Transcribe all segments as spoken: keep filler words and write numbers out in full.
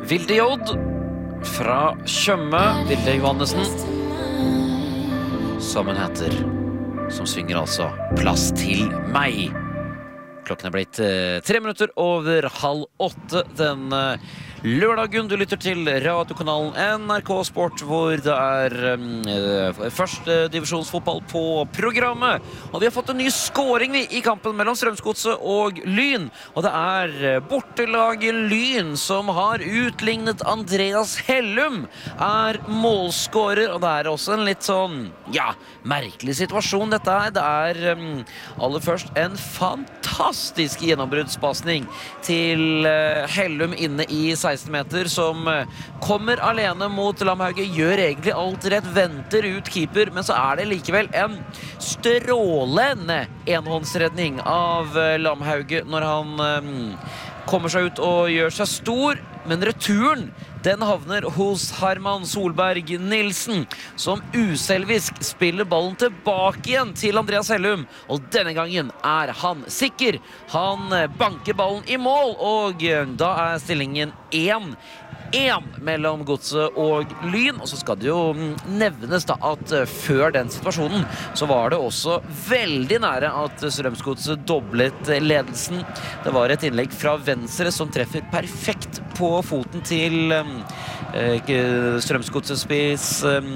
Vilde J fra Tjøme, Vilde Johannesen, som hun heter, som synger altså Plass til meg. Klokken er blitt eh, tre minutter over halv åtte den eh, lørdagen. Du lytter til radiokanalen N R K Sport, hvor det er eh, første divisjonsfotball på programmet. Og vi har fått en ny scoring i kampen mellom Strømsgodset og Lyn. Og det er bortelaget Lyn som har utlignet. Andreas Hellum er målscorer, og det er også en litt sånn, ja, merkelig situasjon dette er. Det er um, aller først en fantastisk gjennombruddspassning til uh, Hellum inne i seksten meter, som uh, kommer alene mot Lamhauge, gjør egentlig alt rett, venter ut keeper, men så er det likevel en strålende enhåndsredning av uh, Lamhauge når han um, kommer seg ut og gjør seg stor, men returen den havner hos Herman Solberg Nilsen, som uselvisk spiller ballen tilbake igjen til Andreas Hellum. Og denne gangen er han sikker. Han banker ballen i mål, og da er stillingen én én mellom Godset og Lyn. Og så skal det jo nevnes da at før den situasjonen så var det også veldig nære at Strømsgodset doblet ledelsen. Det var et innlegg fra venstre som treffer perfekt på foten til eh, Strømsgodsets spiss eh,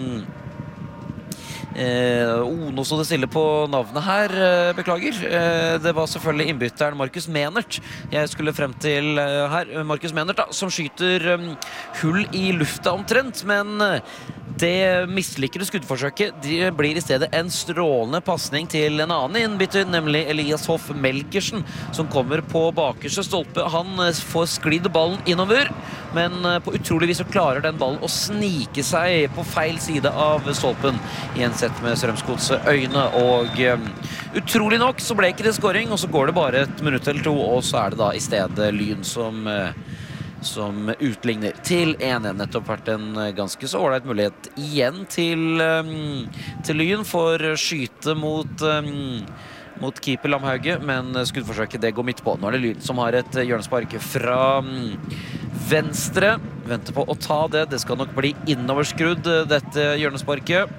Eh, oh, nå så det stille på navnet her, eh, beklager. Eh, det var selvfølgelig innbytteren Markus Menert jeg skulle frem til eh, her. Markus Menert da, som skyter um, hull i lufta omtrent, men eh, det mislykkede skuddforsøket de blir i stedet en strålende passning til en annen innbytter, nemlig Elias Hoff Melkersen, som kommer på bakerste stolpe. Han eh, får sklidd ballen innover, men eh, på utrolig vis så klarer den ballen å snike seg på feil side av stolpen i en sett med Strømsgodset øyne, og um, utrolig nok så ble ikke det scoring, og så går det bare et minutt eller to, og så er det da i stedet Lyn som, uh, som utligner til én én. Nettopp vært en ganske så ålreit mulighet igjen til, um, til Lyn for skyte mot um, mot keeper Lamhauge, men skuddforsøket det går midt på. Nå er det Lyn som har et hjørnespark fra um, venstre, venter på å ta det. Det skal nok bli innoverskrudd, dette hjørnesparket.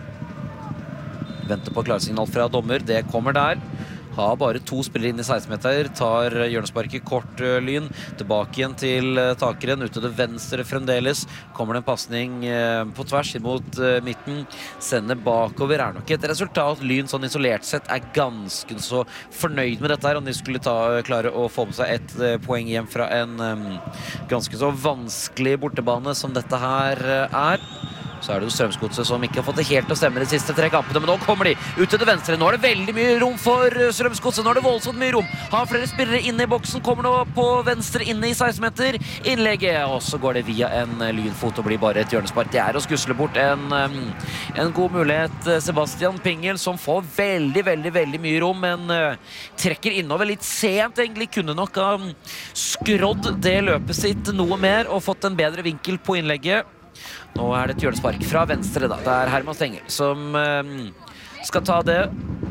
Venter på klarsignal fra dommer, det kommer der. Har bare to spillere inn i seksten meter, tar hjørnesparket kort Lyn, tilbake igjen til takeren, ute til venstre fremdeles. Kommer det en passning på tvers mot midten, sender bakover. Er nok et resultat Lyn sånn isolert sett er ganske så fornøyd med dette her, om de skulle ta, klare å få med seg et poeng hjem fra en um, ganske så vanskelig bortebane som dette her er. Så er det jo Strømsgodset som ikke har fått det helt til å stemme de siste tre kampene, men nå kommer de ut til det venstre. Nå er det veldig mye rom for Strømsgodset. Nå er det voldsomt mye rom. Har flere spillere inne i boksen, kommer nå på venstre inne i seksten meter. Innlegget, og så går det via en lynfot og blir bare et hjørnespark. Det er å skusle bort en, en god mulighet. Sebastian Pingel som får veldig, veldig, veldig mye rom, men uh, trekker innover litt sent egentlig. Kunne nok ha um, skrådd det løpet sitt noe mer og fått en bedre vinkel på innlegget. Nå er det et hjørnespark fra venstre da. Det er Herman Stengel som um, skal ta det.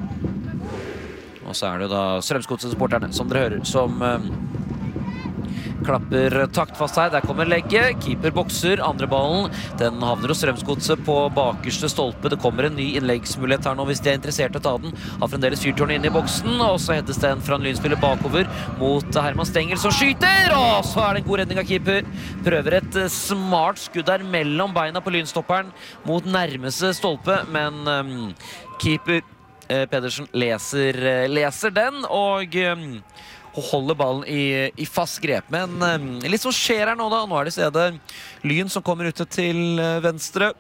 Og så er det da Strømsgodset-supporterne, som dere hører, som um, klapper taktfast her. Der kommer legget, keeper bokser, andre ballen. Den havner hos Strømsgodset på bakerste stolpe. Det kommer en ny innleggsmulighet her nå hvis de er interessert i å ta den. Har fremdeles fyrtårnet inne i boksen, og så hettes det en fra en lynspiller bakover mot Herman Stengel som skyter, og så er det en god redning av keeper. Prøver et smart skudd der mellom beina på lynstopperen mot nærmeste stolpe, men um, keeper eh, Pedersen leser, leser den, og um, og holder ballen i, i fast grep. Men um, litt som skjer her nå da. Nå er det i stedet Lyn som kommer ute til uh, venstre.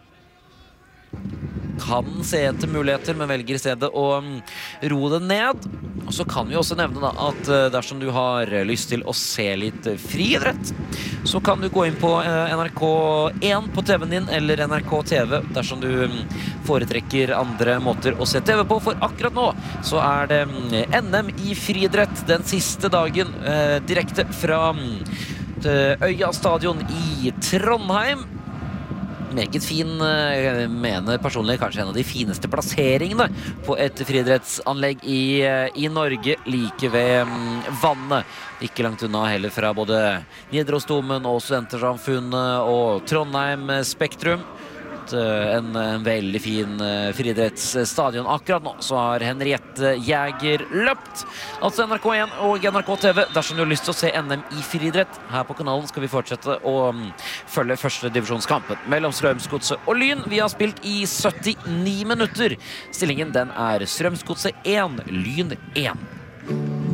Kan se etter muligheter, men velger i stedet å um, roe det ned. Og så kan vi også nevne da, at uh, dersom du har lyst til å se litt uh, friidrett, så kan du gå inn på uh, N R K én på T V-en din, eller N R K T V, dersom du um, foretrekker andre måter å se T V på. For akkurat nå så er det um, N M i friidrett den siste dagen, uh, direkte fra um, Øya stadion i Trondheim. meget fin, mener personlig kanskje en av de fineste plasseringene på et friidrettsanlegg i, i Norge, like ved um, vannet. Ikke langt unna heller fra både Nidarosdomen og Studentersamfunnet og Trondheim Spektrum. En, en veldig fin uh, friidrettsstadion. Akkurat nå så har Henriette Jæger løpt. Altså N R K en og N R K T V dersom du har lyst til å se N M i friidrett. Her på kanalen skal vi fortsette å um, følge første divisjonskampen mellom Strømsgodset og Lyn. Vi har spilt i syttini minutter. Stillingen den er Strømsgodset én, Lyn én.